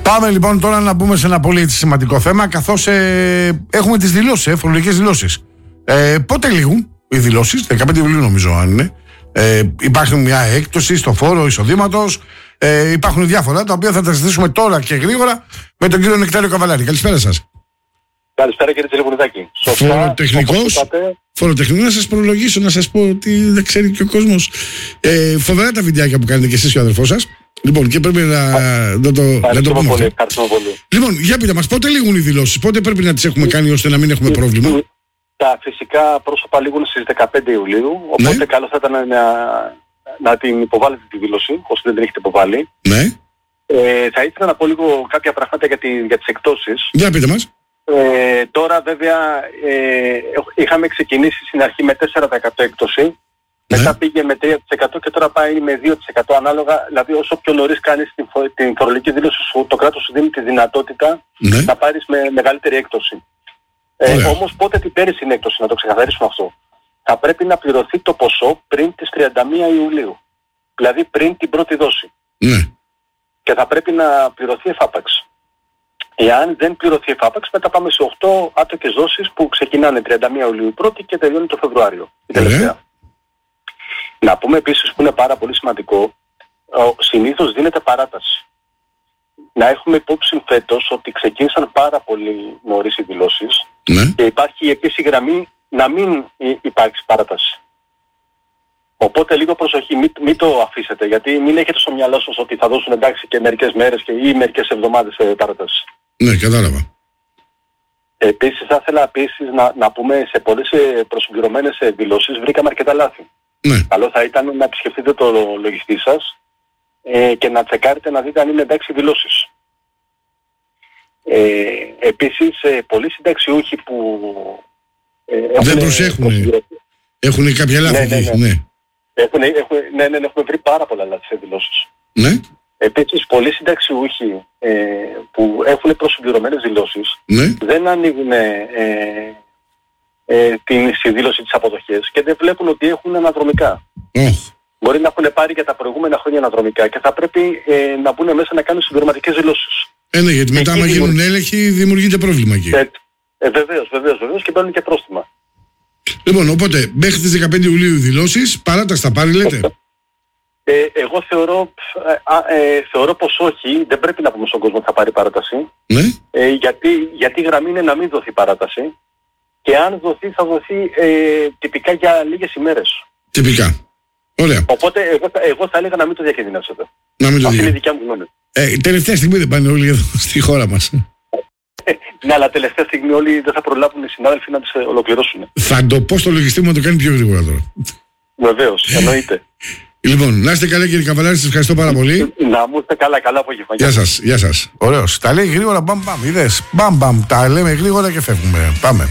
Πάμε λοιπόν τώρα να μπούμε σε ένα πολύ σημαντικό θέμα, καθώς έχουμε τις δηλώσεις, φορολογικές δηλώσεις. Πότε λήγουν οι δηλώσεις? 15 Ιουλίου νομίζω, αν είναι. Υπάρχει μια έκπτωση στο φόρο εισοδήματος. Υπάρχουν διάφορα τα οποία θα τα συζητήσουμε τώρα και γρήγορα με τον κύριο Νεκτάριο Καβαλάρη. Καλησπέρα σας. Καλησπέρα κύριε Τσιλικουνιδάκη. Φοροτεχνικό, να σας προλογίσω, να σας πω ότι δεν ξέρει και ο κόσμος. Φοβερά τα βιντεάκια που κάνετε και εσείς και ο αδερφός σας. Λοιπόν, και πρέπει να το πούμε. Πολύ. Λοιπόν, για πείτε μας, πότε λήγουν οι δηλώσεις, πότε πρέπει να τις έχουμε κάνει ώστε να μην έχουμε πρόβλημα? Τα φυσικά πρόσωπα λήγουν στις 15 Ιουλίου, οπότε καλό θα ήταν να την υποβάλλετε τη δήλωση, όσο δεν την έχετε υποβάλει. Ναι. Θα ήθελα να πω λίγο κάποια πράγματα για τις εκπτώσεις. Για πείτε μας. Τώρα βέβαια είχαμε ξεκινήσει στην αρχή με 4% έκπτωση, μετά πήγε με 3% και τώρα πάει με 2% ανάλογα, δηλαδή όσο πιο νωρίς κάνεις την φορολογική δήλωση σου, το κράτος σου δίνει τη δυνατότητα να πάρεις με μεγαλύτερη έκπτωση. Όμως πότε την παίρνεις την έκπτωση, να το ξεκαθαρίσουμε αυτό. Θα πρέπει να πληρωθεί το ποσό πριν τις 31 Ιουλίου, δηλαδή πριν την πρώτη δόση. Και θα πρέπει να πληρωθεί εφάπαξ. Εάν δεν πληρωθεί εφάπαξ, μετά πάμε σε 8 άτοκες δόσεις που ξεκινάνε 31 Ιουλίου πρώτη και τελειώνει το Φεβρουάριο, η τελευταία. Να πούμε επίσης που είναι πάρα πολύ σημαντικό, συνήθως δίνεται παράταση. Να έχουμε υπόψη φέτος ότι ξεκίνησαν πάρα πολύ νωρίς οι δηλώσεις και υπάρχει επίσης η γραμμή να μην υπάρξει παράταση. Οπότε λίγο προσοχή, μην το αφήσετε, γιατί μην έχετε στο μυαλό σας ότι θα δώσουν εντάξει και μερικές μέρες ή μερικές εβδομάδες παράταση. Ναι, κατάλαβα. Επίσης θα ήθελα να πούμε σε πολλές προσυμπληρωμένες δηλώσεις βρήκαμε αρκετά λάθη. Καλό θα ήταν να επισκεφτείτε το λογιστή σας και να τσεκάρετε να δείτε αν είναι εντάξει οι δηλώσεις. Επίσης πολλοί συνταξιούχοι που δεν προσέχουν, έχουν κάποια λάθη. Έχουμε βρει πάρα πολλά λάθη σε δηλώσεις. Ναι. Επίσης πολλοί συνταξιούχοι που έχουν προσυμπληρωμένες δηλώσεις δεν ανοίγουν την συνδήλωση της αποδοχής και δεν βλέπουν ότι έχουν αναδρομικά. Μπορεί να έχουν πάρει για τα προηγούμενα χρόνια αναδρομικά και θα πρέπει να μπουν μέσα να κάνουν συμπληρωματικές δηλώσεις. Ναι, γιατί μετά άμα γίνουν έλεγχοι δημιουργείται πρόβλημα εκεί. Βεβαίως και παίρνουν και πρόστιμα. Λοιπόν, οπότε μέχρι τις 15 Ιουλίου δηλώσεις, παράταση θα πάρει λέτε? Εγώ θεωρώ πως όχι, δεν πρέπει να πούμε στον κόσμο ότι θα πάρει παράταση. Γιατί η γραμμή είναι να μην δοθεί παράταση και αν δοθεί θα δοθεί τυπικά για λίγες ημέρες. Τυπικά. Ωραία. Οπότε εγώ θα έλεγα να μην το διακινδυνεύσετε. Αυτή είναι η δικιά μου γνώμη. Τελευταία στιγμή δεν πάνε όλοι εδώ στη χώρα μας? Ναι, αλλά τελευταία στιγμή όλοι δεν θα προλάβουν οι συνάδελφοι να τις ολοκληρώσουν. Θα το πω στο λογιστή μου να το κάνει πιο γρήγορα τώρα. Βεβαίως, εννοείται. Λοιπόν, να είστε καλά κύριε Καβαλάρη, σας ευχαριστώ πάρα πολύ. Να μου είστε καλά, καλά απόγευμα. Γεια σας. Ωραίος. Τα λέει γρήγορα, μπαμ, είδες. Μπαμ, τα λέμε γρήγορα και φεύγουμε. Πάμε.